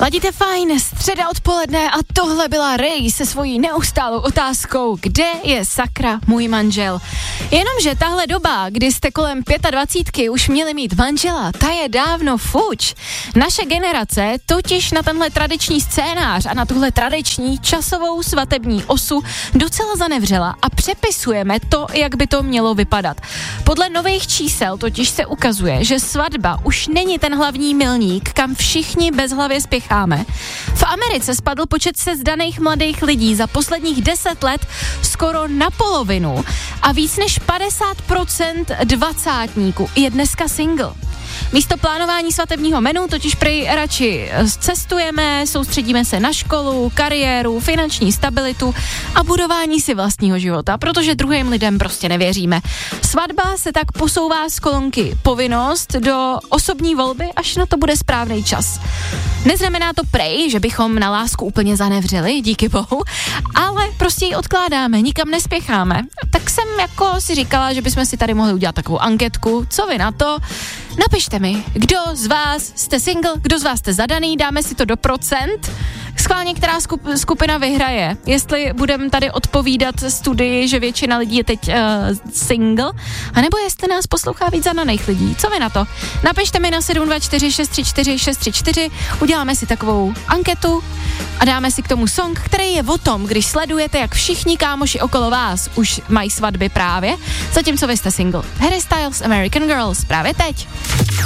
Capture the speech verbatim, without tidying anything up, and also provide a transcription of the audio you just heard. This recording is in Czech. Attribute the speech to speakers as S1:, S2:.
S1: Ladíte fajn, středa odpoledne a tohle byla Ray se svojí neustálou otázkou, kde je sakra můj manžel. Jenomže tahle doba, kdy jste kolem dvacítky pěti už měli mít manžela, ta je dávno fuč. Naše generace totiž na tenhle tradiční scénář a na tuhle tradiční časovou svatební osu docela zanevřela a přepisujeme to, jak by to mělo vypadat. Podle nových čísel totiž se ukazuje, že svatba už není ten hlavní milník, kam všichni bezhlavě spěcháme. V Americe spadl počet sezdaných mladých lidí za posledních deset let skoro na polovinu a víc než padesát procent dvacátníků je dneska single. Místo plánování svatebního menu totiž prý radši cestujeme, soustředíme se na školu, kariéru, finanční stabilitu a budování si vlastního života, protože druhým lidem prostě nevěříme. Svatba se tak posouvá z kolonky povinnost do osobní volby, až na to bude správný čas. Neznamená to prej, že bychom na lásku úplně zanevřeli, díky bohu, ale prostě ji odkládáme, nikam nespěcháme. Tak jsem jako si říkala, že bychom si tady mohli udělat takovou anketku, co vy na to? Napište mi, kdo z vás jste single, kdo z vás jste zadaný, dáme si to do procent. Schválně, která skup, skupina vyhraje. Jestli budeme tady odpovídat studii, že většina lidí je teď uh, single, anebo jestli nás poslouchá víc zadaných lidí. Co vy na to? Napište mi na sedm dva čtyři šest tři čtyři šest tři čtyři, uděláme si takovou anketu a dáme si k tomu song, který je o tom, když sledujete, jak všichni kámoši okolo vás už mají svatby právě, zatímco vy jste single. Harry Styles, American Girls, právě teď.